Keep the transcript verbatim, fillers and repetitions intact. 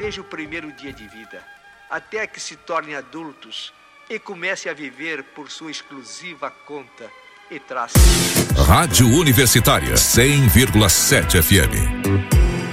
desde o primeiro dia de vida, até que se tornem adultos e comecem a viver por sua exclusiva conta e traço. Rádio Universitária cem vírgula sete F M.